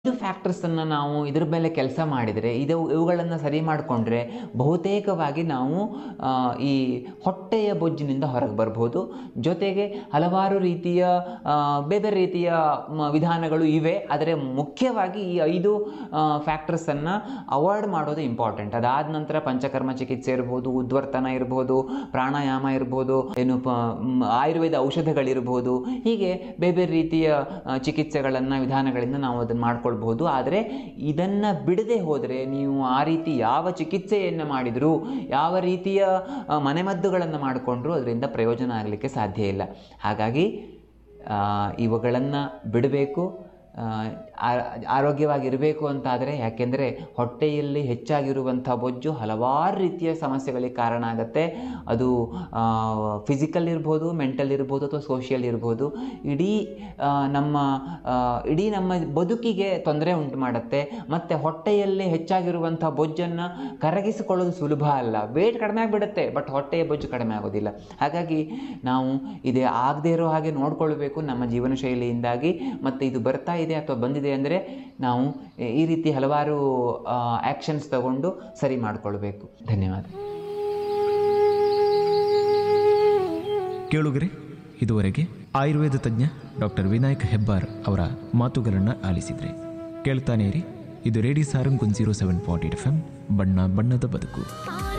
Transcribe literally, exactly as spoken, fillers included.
ಇದು ಫ್ಯಾಕ್ಟರ್ಸನ್ನು ನಾವು ಇದ್ರ ಮೇಲೆ ಕೆಲಸ ಮಾಡಿದರೆ ಇದು ಇವುಗಳನ್ನು ಸರಿ ಮಾಡಿಕೊಂಡ್ರೆ ಬಹುತೇಕವಾಗಿ ನಾವು ಈ ಹೊಟ್ಟೆಯ ಬೊಜ್ಜಿನಿಂದ ಹೊರಗೆ ಬರ್ಬೋದು. ಜೊತೆಗೆ ಹಲವಾರು ರೀತಿಯ ಬೇರೆ ಬೇರೆ ರೀತಿಯ ವಿಧಾನಗಳು ಇವೆ. ಆದರೆ ಮುಖ್ಯವಾಗಿ ಈ ಐದು ಫ್ಯಾಕ್ಟರ್ಸನ್ನು ಅವಾಯ್ಡ್ ಮಾಡೋದು ಇಂಪಾರ್ಟೆಂಟ್. ಅದಾದ ನಂತರ ಪಂಚಕರ್ಮ ಚಿಕಿತ್ಸೆ ಇರ್ಬೋದು, ಉದ್ವರ್ತನ ಇರ್ಬೋದು, ಪ್ರಾಣಾಯಾಮ ಇರ್ಬೋದು, ಏನು ಪ ಆಯುರ್ವೇದ ಔಷಧಗಳಿರ್ಬೋದು, ಹೀಗೆ ಬೇರೆ ಬೇರೆ ರೀತಿಯ ಚಿಕಿತ್ಸೆಗಳನ್ನು ವಿಧಾನಗಳಿಂದ ನಾವು ಅದನ್ನು ಮಾಡ್ಕೊಳ್ಬಹುದು. ಆದರೆ ಇದನ್ನು ಬಿಡದೆ ಹೋದರೆ ನೀವು ಆ ರೀತಿ ಯಾವ ಚಿಕಿತ್ಸೆಯನ್ನು ಮಾಡಿದರೂ, ಯಾವ ರೀತಿಯ ಮನೆಮದ್ದುಗಳನ್ನು ಮಾಡಿಕೊಂಡ್ರೂ ಅದರಿಂದ ಪ್ರಯೋಜನ ಆಗಲಿಕ್ಕೆ ಸಾಧ್ಯ ಇಲ್ಲ. ಹಾಗಾಗಿ ಇವುಗಳನ್ನು ಬಿಡಬೇಕು. ಆರೋಗ್ಯವಾಗಿರಬೇಕು ಅಂತಾದರೆ, ಯಾಕೆಂದರೆ ಹೊಟ್ಟೆಯಲ್ಲಿ ಹೆಚ್ಚಾಗಿರುವಂಥ ಬೊಜ್ಜು ಹಲವಾರು ರೀತಿಯ ಸಮಸ್ಯೆಗಳಿಗೆ ಕಾರಣ ಆಗುತ್ತೆ. ಅದು ಫಿಸಿಕಲ್ ಇರ್ಬೋದು, ಮೆಂಟಲ್ ಇರ್ಬೋದು, ಅಥವಾ ಸೋಷಿಯಲ್ ಇರ್ಬೋದು. ಇಡೀ ನಮ್ಮ ಇಡೀ ನಮ್ಮ ಬದುಕಿಗೆ ತೊಂದರೆ ಉಂಟು ಮಾಡುತ್ತೆ. ಮತ್ತು ಹೊಟ್ಟೆಯಲ್ಲಿ ಹೆಚ್ಚಾಗಿರುವಂಥ ಬೊಜ್ಜನ್ನು ಕರಗಿಸಿಕೊಳ್ಳೋದು ಸುಲಭ ಅಲ್ಲ. ವೇಟ್ ಕಡಿಮೆ ಆಗಿಬಿಡುತ್ತೆ, ಬಟ್ ಹೊಟ್ಟೆಯ ಬೊಜ್ಜು ಕಡಿಮೆ ಆಗೋದಿಲ್ಲ. ಹಾಗಾಗಿ ನಾವು ಇದೇ ಆಗದೇ ಇರೋ ಹಾಗೆ ನೋಡ್ಕೊಳ್ಬೇಕು ನಮ್ಮ ಜೀವನ ಶೈಲಿಯಿಂದಾಗಿ. ಮತ್ತು ಇದು ಬರ್ತಾ ಇದೆ ಅಥವಾ ಬಂದಿದೆ ಅಂದರೆ ನಾವು ಈ ರೀತಿ ಹಲವಾರು ಆ್ಯಕ್ಷನ್ಸ್ ತಗೊಂಡು ಸರಿ ಮಾಡಿಕೊಳ್ಬೇಕು. ಧನ್ಯವಾದ. ಕೇಳುಗರೆ, ಇದುವರೆಗೆ ಆಯುರ್ವೇದ ತಜ್ಞ ಡಾಕ್ಟರ್ ವಿನಾಯಕ್ ಹೆಬ್ಬಾರ್ ಅವರ ಮಾತುಗಳನ್ನು ಆಲಿಸಿದರೆ. ಕೇಳ್ತಾನೆ ಇರಿ, ಇದು radio Sarang one zero seven point eight F M. ಬಣ್ಣ ಬಣ್ಣದ ಬದುಕು.